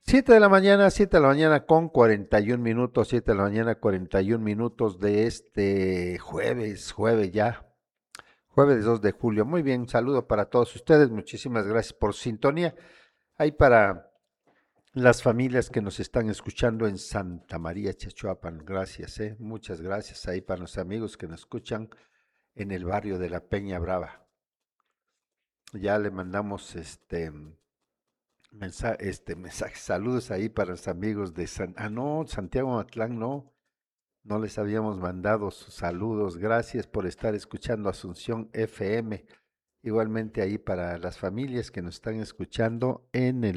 7 de la mañana con 41 minutos, 7 de la mañana 41 minutos de este jueves ya, jueves 2 de julio. Muy bien, un saludo para todos ustedes, muchísimas gracias por su sintonía. Ahí para las familias que nos están escuchando en Santa María, Chachuapan, gracias, muchas gracias. Ahí para los amigos que nos escuchan en el barrio de la Peña Brava. Ya le mandamos mensajes, saludos ahí para los amigos de no, Santiago Matlán, no les habíamos mandado sus saludos. Gracias por estar escuchando Asunción FM. Igualmente ahí para las familias que nos están escuchando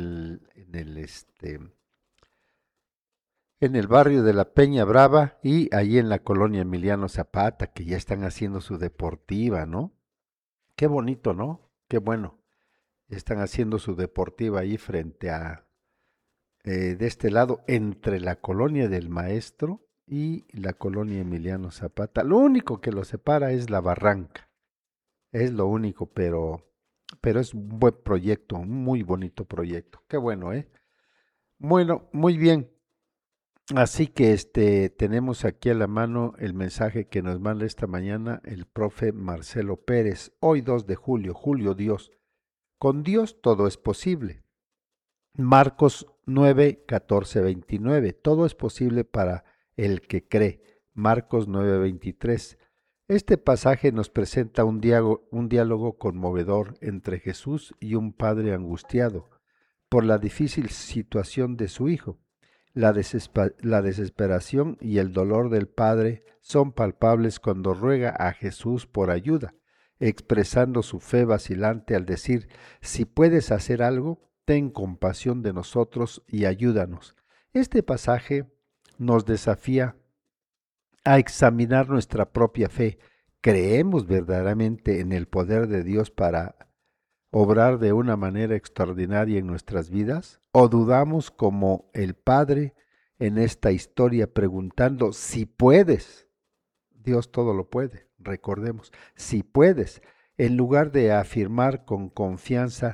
en el barrio de la Peña Brava y ahí en la colonia Emiliano Zapata, que ya están haciendo su deportiva, ¿no? Qué bonito, ¿no? Qué bueno. Están haciendo su deportiva ahí frente a de este lado, entre la colonia del Maestro y la colonia Emiliano Zapata. Lo único que los separa es la barranca, es lo único, pero es un buen proyecto, un muy bonito proyecto. Qué bueno, ¿eh? Bueno, muy bien. Así que tenemos aquí a la mano el mensaje que nos manda esta mañana el profe Marcelo Pérez. Hoy 2 de julio, Julio Dios. Con Dios todo es posible. Marcos 9, 14, 29. Todo es posible para el que cree. Marcos 9, 23. Este pasaje nos presenta un diálogo conmovedor entre Jesús y un padre angustiado por la difícil situación de su hijo. La desesperación y el dolor del padre son palpables cuando ruega a Jesús por ayuda, expresando su fe vacilante al decir, si puedes hacer algo, ten compasión de nosotros y ayúdanos. Este pasaje nos desafía a examinar nuestra propia fe. ¿Creemos verdaderamente en el poder de Dios para obrar de una manera extraordinaria en nuestras vidas? ¿O dudamos como el Padre en esta historia preguntando si puedes? Dios todo lo puede, recordemos, si puedes, en lugar de afirmar con confianza,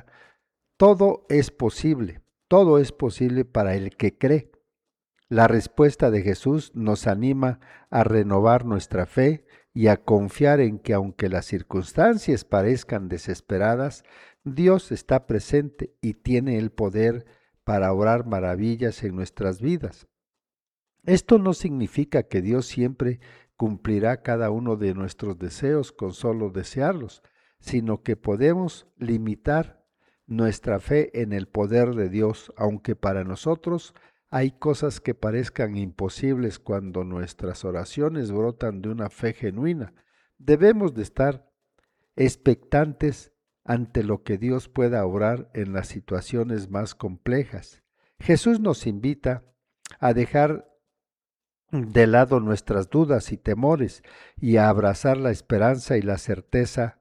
todo es posible para el que cree. La respuesta de Jesús nos anima a renovar nuestra fe y a confiar en que aunque las circunstancias parezcan desesperadas, Dios está presente y tiene el poder para obrar maravillas en nuestras vidas. Esto no significa que Dios siempre cumplirá cada uno de nuestros deseos con solo desearlos, sino que podemos limitar nuestra fe en el poder de Dios, aunque para nosotros hay cosas que parezcan imposibles cuando nuestras oraciones brotan de una fe genuina. Debemos de estar expectantes ante lo que Dios pueda obrar en las situaciones más complejas. Jesús nos invita a dejar de lado nuestras dudas y temores y a abrazar la esperanza y la certeza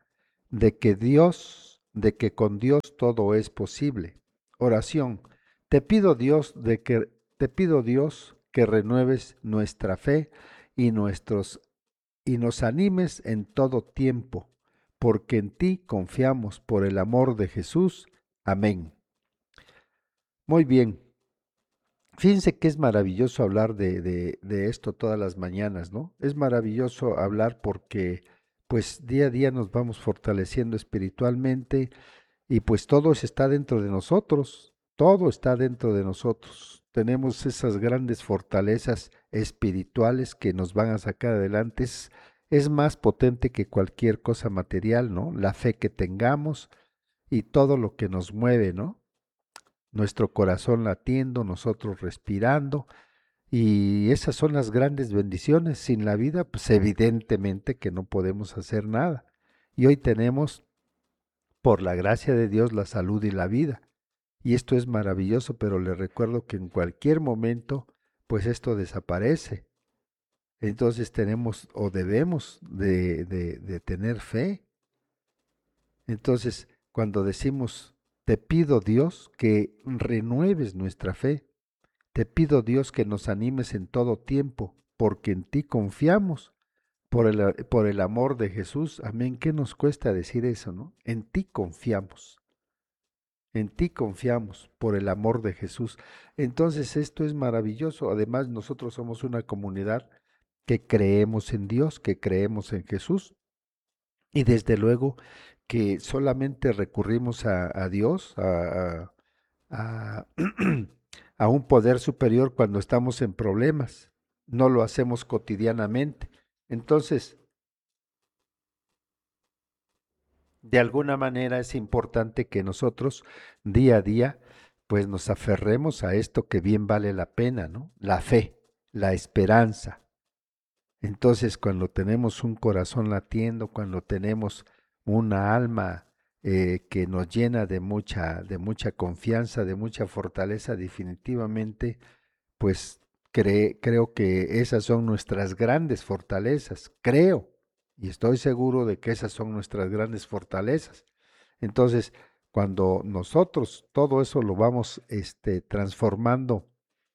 de que con Dios todo es posible. Oración. Te pido Dios te pido Dios que renueves nuestra fe y y nos animes en todo tiempo, porque en ti confiamos por el amor de Jesús. Amén. Muy bien. Fíjense que es maravilloso hablar de esto todas las mañanas, ¿no? Es maravilloso hablar porque pues día a día nos vamos fortaleciendo espiritualmente y pues todo está dentro de nosotros, todo está dentro de nosotros. Tenemos esas grandes fortalezas espirituales que nos van a sacar adelante. Es más potente que cualquier cosa material, ¿no? La fe que tengamos y todo lo que nos mueve, ¿no? Nuestro corazón latiendo, nosotros respirando, y esas son las grandes bendiciones. Sin la vida, pues evidentemente que no podemos hacer nada. Y hoy tenemos, por la gracia de Dios, la salud y la vida. Y esto es maravilloso, pero le recuerdo que en cualquier momento, pues esto desaparece. Entonces tenemos o debemos de tener fe. Entonces, cuando decimos, te pido Dios que renueves nuestra fe, te pido Dios que nos animes en todo tiempo, porque en ti confiamos, por el amor de Jesús. Amén. ¿Qué nos cuesta decir eso, no? En ti confiamos. en ti confiamos por el amor de Jesús. Entonces esto es maravilloso. Además, nosotros somos una comunidad que creemos en Dios, que creemos en Jesús. Y desde luego que solamente recurrimos a Dios, a, a un poder superior cuando estamos en problemas. No lo hacemos cotidianamente. Entonces, de alguna manera es importante que nosotros día a día pues nos aferremos a esto que bien vale la pena, ¿no? La fe, la esperanza. Entonces, cuando tenemos un corazón latiendo, cuando tenemos una alma que nos llena de mucha confianza, de mucha fortaleza, definitivamente, pues creo que esas son nuestras grandes fortalezas. Creo y estoy seguro de que esas son nuestras grandes fortalezas. Entonces, cuando nosotros todo eso lo vamos transformando,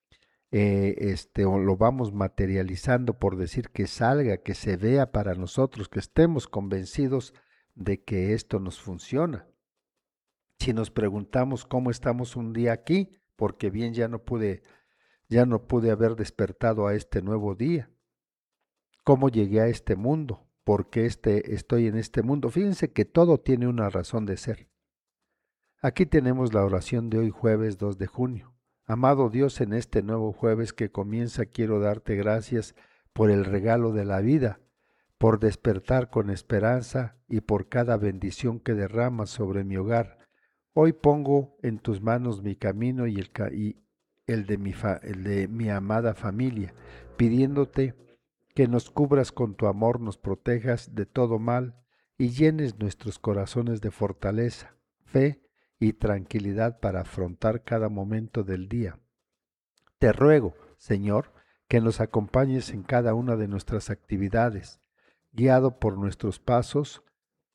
o lo vamos materializando, por decir que salga, que se vea para nosotros, que estemos convencidos de que esto nos funciona. Si nos preguntamos cómo estamos un día aquí, porque bien ya no pude haber despertado a este nuevo día. ¿Cómo llegué a este mundo? ¿Por qué estoy en este mundo? Fíjense que todo tiene una razón de ser. Aquí tenemos la oración de hoy, jueves 2 de junio. Amado Dios, en este nuevo jueves que comienza, quiero darte gracias por el regalo de la vida, por despertar con esperanza y por cada bendición que derramas sobre mi hogar. Hoy pongo en tus manos mi camino y el de mi amada familia, pidiéndote que nos cubras con tu amor, nos protejas de todo mal y llenes nuestros corazones de fortaleza, fe y tranquilidad para afrontar cada momento del día. Te ruego, Señor, que nos acompañes en cada una de nuestras actividades, guiando nuestros pasos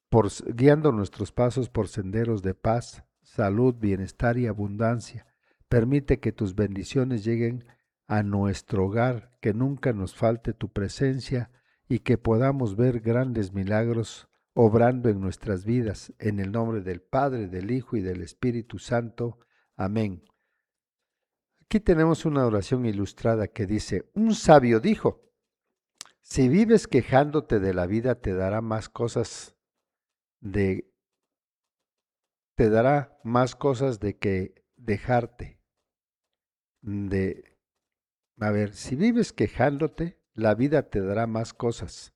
por senderos de paz, salud, bienestar y abundancia. Permite que tus bendiciones lleguen a nuestro hogar, que nunca nos falte tu presencia y que podamos ver grandes milagros obrando en nuestras vidas, en el nombre del Padre, del Hijo y del Espíritu Santo. Amén. Aquí tenemos una oración ilustrada que dice, un sabio dijo, si vives quejándote de la vida, de, te dará más cosas de que dejarte. Si vives quejándote, la vida te dará más cosas.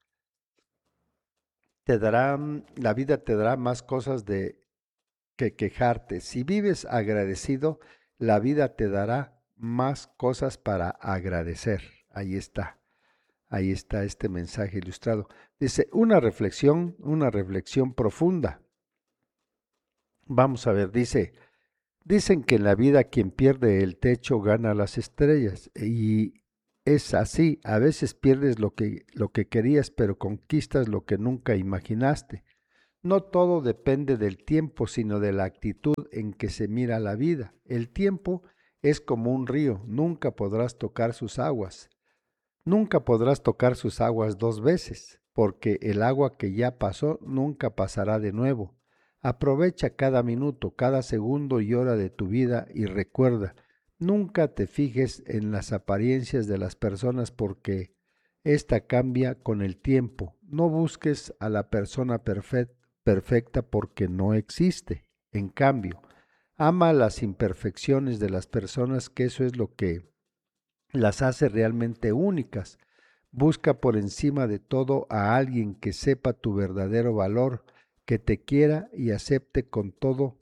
La vida te dará más cosas de que quejarte. Si vives agradecido, la vida te dará más cosas para agradecer. Ahí está este mensaje ilustrado. Dice, una reflexión profunda. Vamos a ver, dicen que en la vida quien pierde el techo gana las estrellas. Y es así, a veces pierdes lo que querías, pero conquistas lo que nunca imaginaste. No todo depende del tiempo, sino de la actitud en que se mira la vida. El tiempo es como un río, nunca podrás tocar sus aguas. Nunca podrás tocar sus aguas dos veces, porque el agua que ya pasó nunca pasará de nuevo. Aprovecha cada minuto, cada segundo y hora de tu vida y recuerda, nunca te fijes en las apariencias de las personas porque ésta cambia con el tiempo. No busques a la persona perfecta porque no existe. En cambio, ama las imperfecciones de las personas, que eso es lo que las hace realmente únicas. Busca por encima de todo a alguien que sepa tu verdadero valor, que te quiera y acepte con todo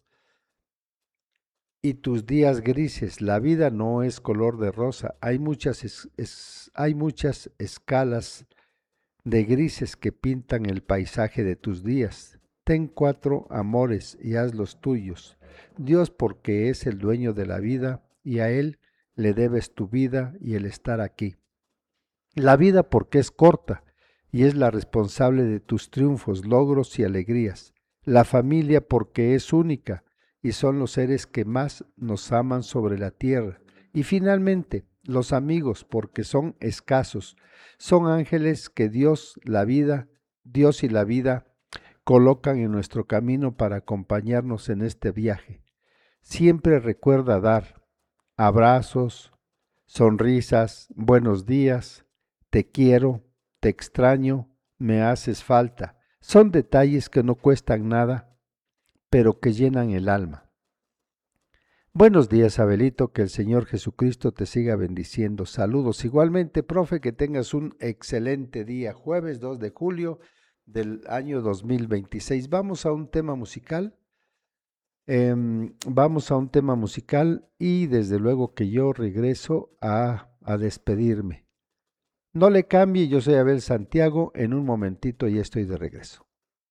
y tus días grises. La vida no es color de rosa. Hay muchas escalas de grises que pintan el paisaje de tus días. Ten 4 amores y haz los tuyos. Dios, porque es el dueño de la vida y a Él le debes tu vida y el estar aquí. La vida, porque es corta y es la responsable de tus triunfos, logros y alegrías. La familia, porque es única y son los seres que más nos aman sobre la tierra. Y finalmente, los amigos, porque son escasos. Son ángeles que Dios y la vida colocan en nuestro camino para acompañarnos en este viaje. Siempre recuerda dar abrazos, sonrisas, buenos días, te quiero, te extraño, me haces falta. Son detalles que no cuestan nada, pero que llenan el alma. Buenos días, Abelito, que el Señor Jesucristo te siga bendiciendo. Saludos. Igualmente, profe, que tengas un excelente día. Jueves 2 de julio del año 2026. Vamos a un tema musical. Vamos a un tema musical y desde luego que yo regreso a despedirme. No le cambie, yo soy Abel Santiago. En un momentito ya estoy de regreso.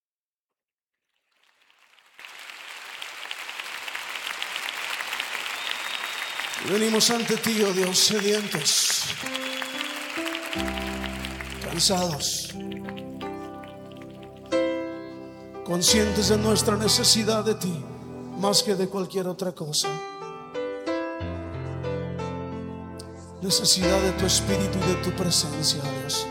Venimos ante ti, oh Dios, sedientos, cansados, conscientes de nuestra necesidad de ti, más que de cualquier otra cosa. Necesidad de tu espíritu y de tu presencia, Dios.